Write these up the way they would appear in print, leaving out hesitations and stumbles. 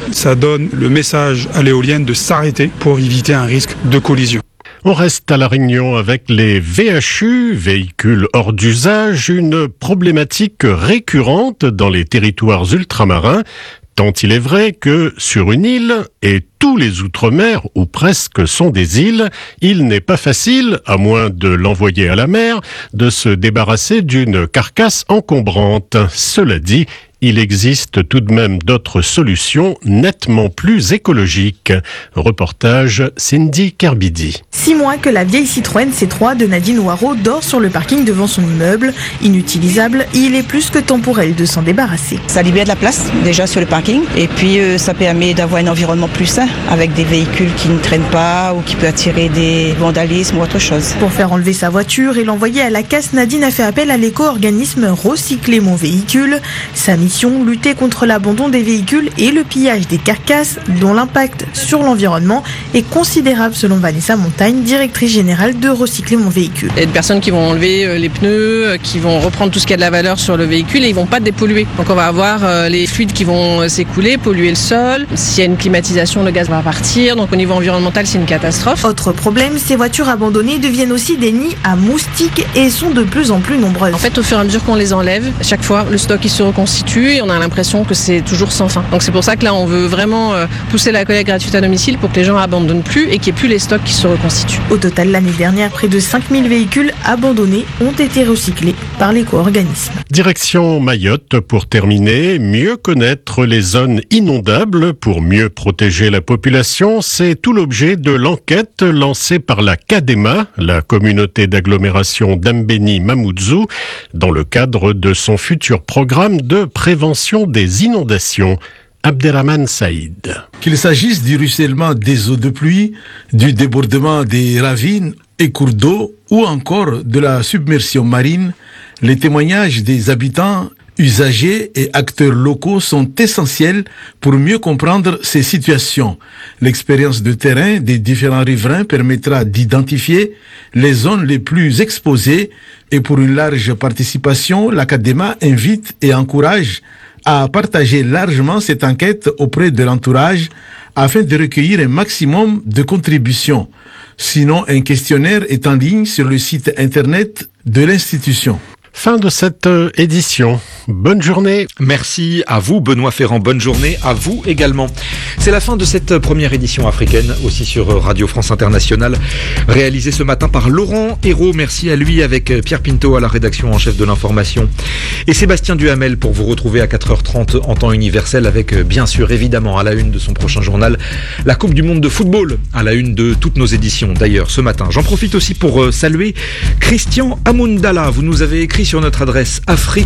Ça donne le message à l'éolienne de s'arrêter pour éviter un risque de collision. On reste à La Réunion avec les VHU, véhicules hors d'usage, une problématique récurrente dans les territoires ultramarins, tant il est vrai que sur une île, et tous les outre-mer, ou presque, sont des îles, il n'est pas facile, à moins de l'envoyer à la mer, de se débarrasser d'une carcasse encombrante. Cela dit, il existe tout de même d'autres solutions nettement plus écologiques. Reportage Cindy Kerbidi. 6 mois que la vieille Citroën C3 de Nadine Ouaro dort sur le parking devant son immeuble. Inutilisable, il est plus que temps pour elle de s'en débarrasser. Ça libère de la place déjà sur le parking et puis ça permet d'avoir un environnement plus sain avec des véhicules qui ne traînent pas ou qui peuvent attirer des vandalismes ou autre chose. Pour faire enlever sa voiture et l'envoyer à la casse, Nadine a fait appel à l'éco-organisme Recycler mon véhicule. Sa mission, lutter contre l'abandon des véhicules et le pillage des carcasses dont l'impact sur l'environnement est considérable selon Vanessa Montagne, directrice générale de Recycler mon véhicule. Il y a des personnes qui vont enlever les pneus, qui vont reprendre tout ce qui a de la valeur sur le véhicule et ils vont pas dépolluer. Donc on va avoir les fluides qui vont s'écouler, polluer le sol. S'il y a une climatisation, le gaz va partir. Donc au niveau environnemental, c'est une catastrophe. Autre problème, ces voitures abandonnées deviennent aussi des nids à moustiques et sont de plus en plus nombreuses. En fait, au fur et à mesure qu'on les enlève, chaque fois, le stock il se reconstitue et on a l'impression que c'est toujours sans fin. Donc c'est pour ça que là, on veut vraiment pousser la collecte gratuite à domicile pour que les gens abandonnent plus et qu'il n'y ait plus les stocks qui se reconstituent. Au total, l'année dernière, près de 5000 véhicules abandonnés ont été recyclés par l'éco-organisme. Direction Mayotte pour terminer, mieux connaître les zones inondables pour mieux protéger la population, c'est tout l'objet de l'enquête lancée par la CADEMA, la communauté d'agglomération d'Ambeni-Mamoudzou, dans le cadre de son futur programme de prévention des inondations. Abderrahmane Saïd. Qu'il s'agisse du ruissellement des eaux de pluie, du débordement des ravines et cours d'eau ou encore de la submersion marine, les témoignages des habitants, usagers et acteurs locaux sont essentiels pour mieux comprendre ces situations. L'expérience de terrain des différents riverains permettra d'identifier les zones les plus exposées et pour une large participation, la CADEMA invite et encourage à partager largement cette enquête auprès de l'entourage afin de recueillir un maximum de contributions. Sinon, un questionnaire est en ligne sur le site internet de l'institution. Fin de cette édition. Bonne journée. Merci à vous, Benoît Ferrand. Bonne journée à vous également. C'est la fin de cette première édition africaine, aussi sur Radio France Internationale, réalisée ce matin par Laurent Hérault. Merci à lui, avec Pierre Pinto à la rédaction en chef de l'information. Et Sébastien Duhamel pour vous retrouver à 4h30 en temps universel avec, bien sûr, évidemment, à la une de son prochain journal, la Coupe du Monde de football, à la une de toutes nos éditions, d'ailleurs, ce matin. J'en profite aussi pour saluer Christian Amundala. Vous nous avez écrit sur notre adresse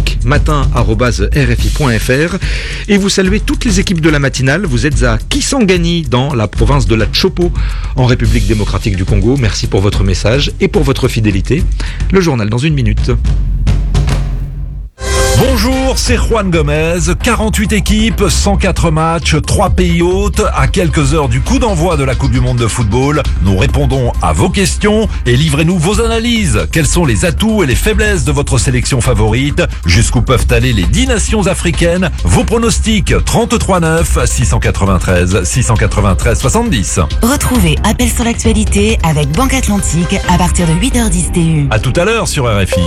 afriquematin@rfi.fr et vous saluez toutes les équipes de la matinale. Vous êtes à Kisangani dans la province de la Tshopo en République démocratique du Congo. Merci pour votre message et pour votre fidélité. Le journal dans une minute. Bonjour, c'est Juan Gomez. 48 équipes, 104 matchs, 3 pays hôtes. À quelques heures du coup d'envoi de la Coupe du Monde de football, nous répondons à vos questions et livrez-nous vos analyses. Quels sont les atouts et les faiblesses de votre sélection favorite? Jusqu'où peuvent aller les 10 nations africaines? Vos pronostics 33 9 693 693 70. Retrouvez Appel sur l'actualité avec Banque Atlantique à partir de 8h10 TU. À tout à l'heure sur RFI.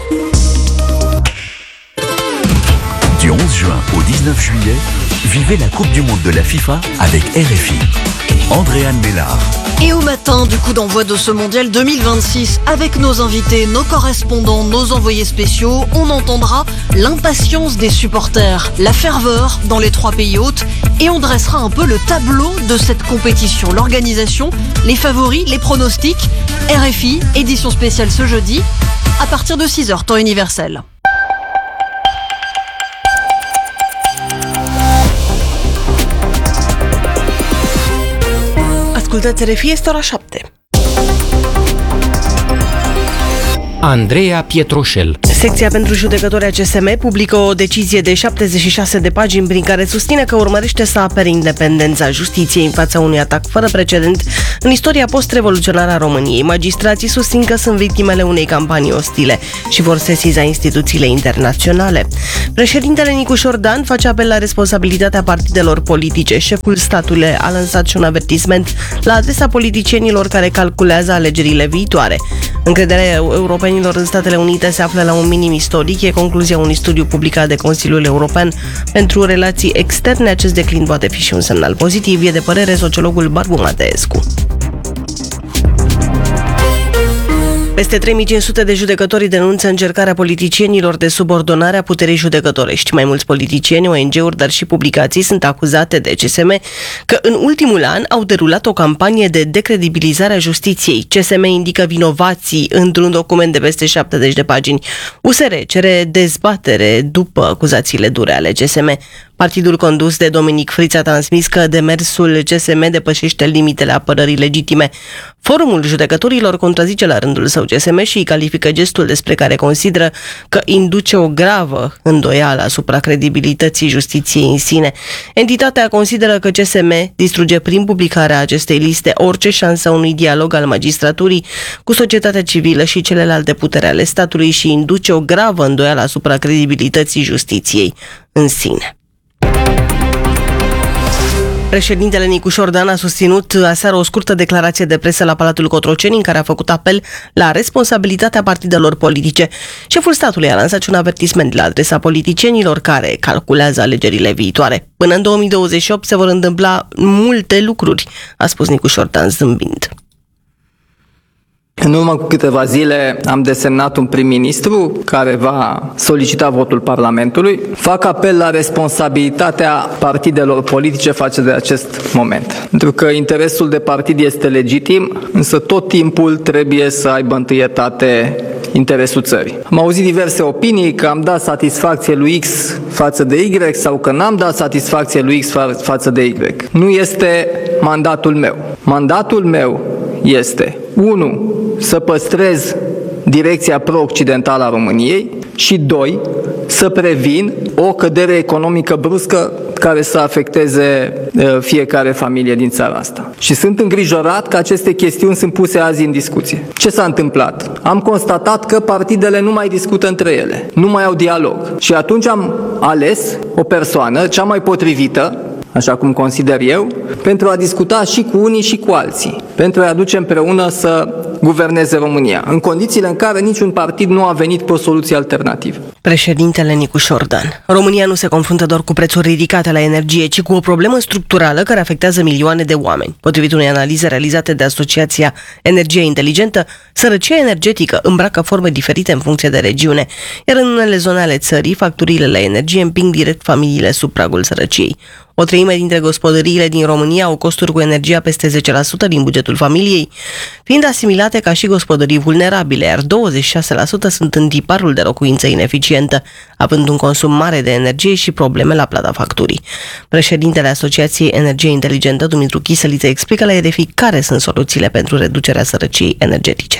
Du 11 juin au 19 juillet, vivez la Coupe du Monde de la FIFA avec RFI. Andréane Mélard. Et au matin du coup d'envoi de ce mondial 2026, avec nos invités, nos correspondants, nos envoyés spéciaux, on entendra l'impatience des supporters, la ferveur dans les 3 pays hôtes et on dressera un peu le tableau de cette compétition, l'organisation, les favoris, les pronostics. RFI, édition spéciale ce jeudi, à partir de 6h, temps universel. Ascultați RFI, este ora 7. Andreea Pietroșel. Secția pentru judecători a CSM publică o decizie de 76 de pagini prin care susține că urmărește să apere independența justiției în fața unui atac fără precedent în istoria post-revoluționară a României. Magistrații susțin că sunt victimele unei campanii ostile și vor sesiza instituțiile internaționale. Președintele Nicușor Dan face apel la responsabilitatea partidelor politice. Șeful statului a lansat și un avertisment la adresa politicienilor care calculează alegerile viitoare. Încrederea europenilor în Statele Unite se află la un minim istoric, e concluzia unui studiu publicat de Consiliul European pentru Relații Externe. Acest declin poate fi și un semnal pozitiv, e de părere sociologul Barbu Mateescu. Peste 3500 de judecători denunță încercarea politicienilor de subordonare a puterii judecătorești. Mai mulți politicieni, ONG-uri, dar și publicații sunt acuzate de CSM că în ultimul an au derulat o campanie de decredibilizare a justiției. CSM indică vinovații într-un document de peste 70 de pagini. USR cere dezbatere după acuzațiile dure ale CSM. Partidul condus de Dominic Friț a transmis că demersul CSM depășește limitele apărării legitime. Forumul judecătorilor contrazice la rândul său CSM și îi califică gestul despre care consideră că induce o gravă îndoială asupra credibilității justiției în sine. Entitatea consideră că CSM distruge prin publicarea acestei liste orice șansă unui dialog al magistraturii cu societatea civilă și celelalte putere ale statului și induce o gravă îndoială asupra credibilității justiției în sine. Președintele Nicușor Dan a susținut aseară o scurtă declarație de presă la Palatul Cotroceni în care a făcut apel la responsabilitatea partidelor politice. Șeful statului a lansat un avertisment la adresa politicienilor care calculează alegerile viitoare. Până în 2028 se vor întâmpla multe lucruri, a spus Nicușor Dan zâmbind. În urmă cu câteva zile am desemnat un prim-ministru care va solicita votul Parlamentului. Fac apel la responsabilitatea partidelor politice față de acest moment. Pentru că interesul de partid este legitim, însă tot timpul trebuie să aibă întâietate interesul țării. Am auzit diverse opinii că am dat satisfacție lui X față de Y sau că n-am dat satisfacție lui X față de Y. Nu este mandatul meu. Mandatul meu este 1. Să păstrez direcția pro-occidentală a României și 2. Să previn o cădere economică bruscă care să afecteze fiecare familie din țara asta. Și sunt îngrijorat că aceste chestiuni sunt puse azi în discuție. Ce s-a întâmplat? Am constatat că partidele nu mai discută între ele, nu mai au dialog. Și atunci am ales o persoană, cea mai potrivită, așa cum consider eu, pentru a discuta și cu unii și cu alții, pentru a aduce împreună să guverneze România, în condițiile în care niciun partid nu a venit cu o soluție alternativă. Președintele Nicușor Dan. România nu se confruntă doar cu prețuri ridicate la energie, ci cu o problemă structurală care afectează milioane de oameni. Potrivit unei analize realizate de Asociația Energie Inteligentă, sărăcia energetică îmbracă forme diferite în funcție de regiune, iar în unele zone ale țării, facturile la energie împing direct familiile sub pragul sărăciei. O treime dintre gospodăriile din România au costuri cu energia peste 10% din bugetul familiei, fiind asimilate ca și gospodării vulnerabile, iar 26% sunt în tiparul de locuință ineficientă, având un consum mare de energie și probleme la plata facturii. Președintele Asociației Energie Inteligentă, Dumitru Chisăliță, explică la RFI care sunt soluțiile pentru reducerea sărăciei energetice.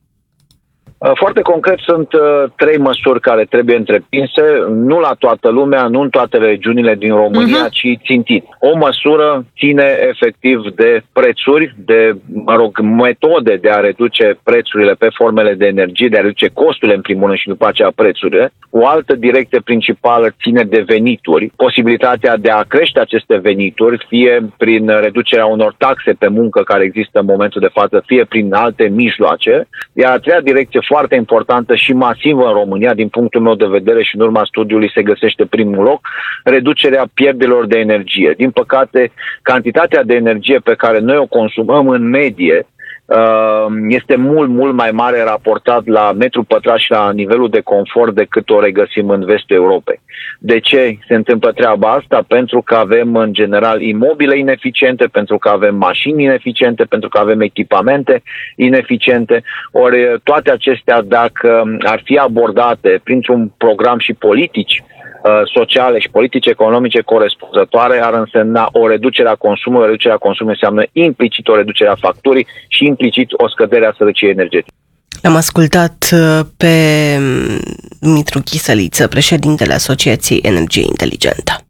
Foarte concret sunt 3 măsuri care trebuie întreprinse, nu la toată lumea, nu în toate regiunile din România, ci țintit. O măsură ține efectiv de prețuri, de metode de a reduce prețurile pe formele de energie, de a reduce costurile în primul rând și după aceea prețurile. O altă direcție principală ține de venituri, posibilitatea de a crește aceste venituri, fie prin reducerea unor taxe pe muncă care există în momentul de față, fie prin alte mijloace. Iar a treia direcție foarte importantă și masivă în România, din punctul meu de vedere și în urma studiului se găsește primul loc, reducerea pierderilor de energie. Din păcate, cantitatea de energie pe care noi o consumăm în medie este mult mai mare raportat la metru pătrat și la nivelul de confort decât o regăsim în vestul Europei. De ce se întâmplă treaba asta? Pentru că avem în general imobile ineficiente, pentru că avem mașini ineficiente, pentru că avem echipamente ineficiente. Ori toate acestea, dacă ar fi abordate printr-un program și politici sociale și politici economice corespunzătoare, ar însemna o reducere a consumului. Reducerea consumului înseamnă implicit o reducere a facturii și implicit o scădere a sărăciei energetice. L-am ascultat pe Dumitru Chisăliță, președintele Asociației Energie Inteligentă.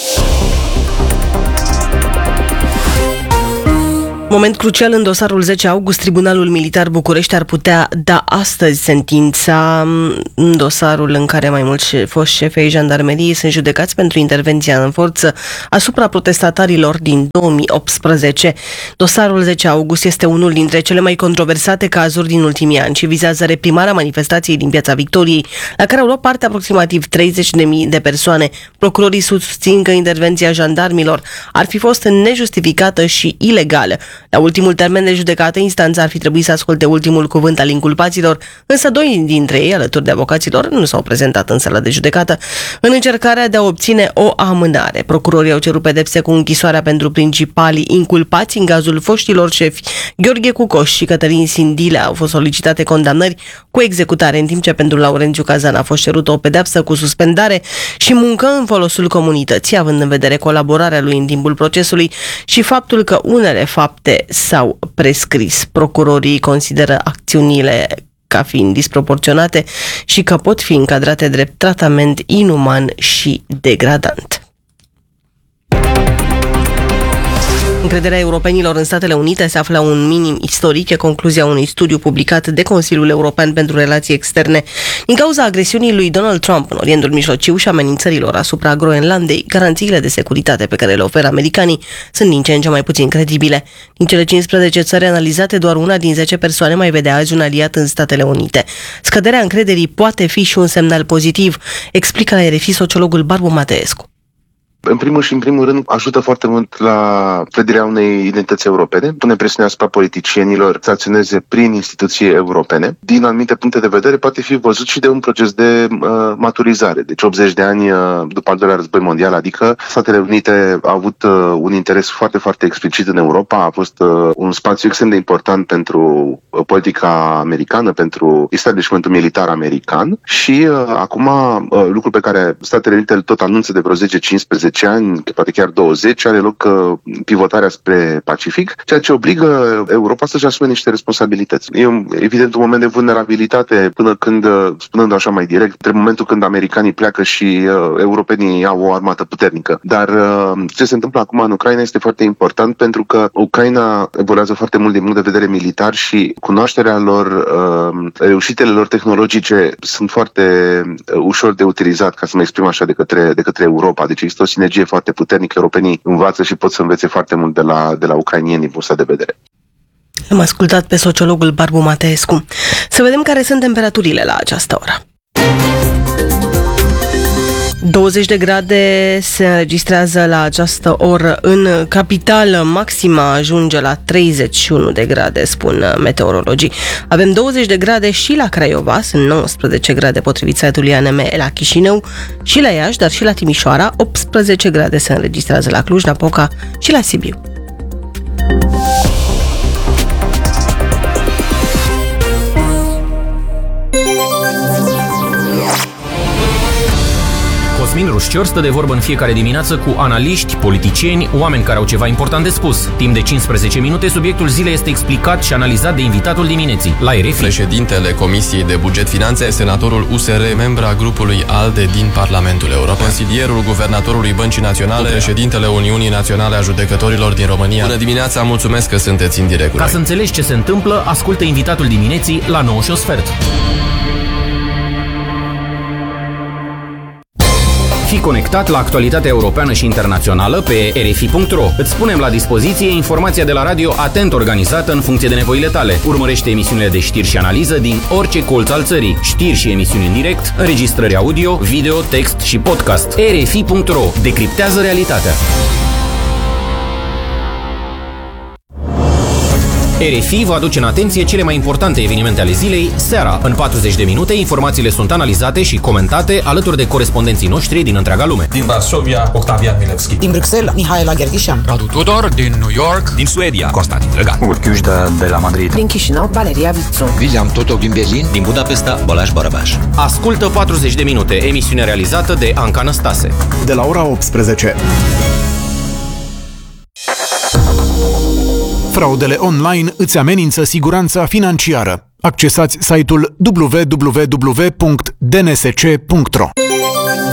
Moment crucial în dosarul 10 august, Tribunalul Militar București ar putea da astăzi sentința în dosarul în care mai mulți foști șefi ai jandarmeriei sunt judecați pentru intervenția în forță asupra protestatarilor din 2018. Dosarul 10 august este unul dintre cele mai controversate cazuri din ultimii ani și vizează reprimarea manifestației din Piața Victoriei, la care au luat parte aproximativ 30.000 de persoane. Procurorii susțin că intervenția jandarmilor ar fi fost nejustificată și ilegală. La ultimul termen de judecată, instanța ar fi trebuit să asculte ultimul cuvânt al inculpaților, însă doi dintre ei, alături de avocaților, nu s-au prezentat în sala de judecată în încercarea de a obține o amânare. Procurorii au cerut pedepse cu închisoarea pentru principalii inculpați. În cazul foștilor șefi Gheorghe Cucoș și Cătălin Sindilea au fost solicitate condamnări cu executare, în timp ce pentru Laurențiu Cazan a fost cerută o pedeapsă cu suspendare și muncă în folosul comunității, având în vedere colaborarea lui în timpul procesului și faptul că unele fapte s-au prescris. Procurorii consideră acțiunile ca fiind disproporționate și că pot fi încadrate drept tratament inuman și degradant. Încrederea europenilor în Statele Unite se află la un minim istoric, e concluzia unui studiu publicat de Consiliul European pentru Relații Externe. Din cauza agresiunii lui Donald Trump în Orientul Mijlociu și amenințărilor asupra Groenlandei, garanțiile de securitate pe care le oferă americanii sunt din ce în ce mai puțin credibile. Din cele 15 țări analizate, doar una din 10 persoane mai vede azi un aliat în Statele Unite. Scăderea încrederii poate fi și un semnal pozitiv, explică la RFI sociologul Barbu Mateescu. În primul și în primul rând ajută foarte mult la clădirea unei identități europene, pune presiune asupra politicienilor să acționeze prin instituții europene. Din anumite puncte de vedere poate fi văzut și de un proces de maturizare. Deci 80 de ani după al doilea război mondial, adică Statele Unite au avut un interes foarte, foarte explicit în Europa, a fost un spațiu extrem de important pentru politica americană, pentru establishmentul militar american și acum lucrul pe care Statele Unite tot anunță de vreo 10-15 ani, poate chiar 20, are loc pivotarea spre Pacific, ceea ce obligă Europa să-și asume niște responsabilități. E evident un moment de vulnerabilitate până când, spunând așa mai direct, între momentul când americanii pleacă și europenii au o armată puternică. Dar ce se întâmplă acum în Ucraina este foarte important pentru că Ucraina evoluează foarte mult din punct de vedere militar și cunoașterea lor, reușitele lor tehnologice sunt foarte ușor de utilizat, ca să mă exprim așa, de către Europa. Deci există o sinergie foarte puternică, europenii învață și pot să învețe foarte mult de la ucrainieni din punctul de vedere. Am ascultat pe sociologul Barbu Mateescu. Să vedem care sunt temperaturile la această oră. 20 de grade se înregistrează la această oră în capitală, maxima ajunge la 31 de grade, spun meteorologii. Avem 20 de grade și la Craiova, sunt 19 grade potrivit site-ului ANM la Chișinău și la Iași, dar și la Timișoara, 18 grade se înregistrează la Cluj-Napoca și la Sibiu. Cosmin Rușcior stă de vorbă în fiecare dimineață cu analiști, politicieni, oameni care au ceva important de spus. Timp de 15 minute, subiectul zilei este explicat și analizat de invitatul dimineții, la RFI. Președintele Comisiei de Buget Finanțe, senatorul USR, membra grupului ALDE din Parlamentul European, consilierul guvernatorului Băncii Naționale, președintele Uniunii Naționale a Judecătorilor din România. Bună dimineața, mulțumesc că sunteți în direct cu noi. Ca să înțelegi ce se întâmplă, ascultă invitatul dimineții la 9:15. Fii conectat la actualitatea europeană și internațională pe rfi.ro. Îți punem la dispoziție informația de la radio atent organizată în funcție de nevoile tale. Urmărește emisiunile de știri și analiză din orice colț al țării. Știri și emisiuni în direct, înregistrări audio, video, text și podcast. rfi.ro. Decriptează realitatea. RFI vă aduce în atenție cele mai importante evenimente ale zilei, seara. În 40 de minute, informațiile sunt analizate și comentate alături de corespondenții noștri din întreaga lume. Din Varsovia, Octavian Milevski. Din Bruxelles, Mihaela Gherghișan. Radu Tudor, din New York. Din Suedia, Constantin Drăgan. Urchiușda de la Madrid. Din Chișinău, Valeria Vițu. William Totov din Berlin. Din Budapesta, Balázs Barabás. Ascultă 40 de minute, emisiune realizată de Anca Năstase. De la ora 18. Fraudele online îți amenință siguranța financiară. Accesați site-ul www.dnsc.ro.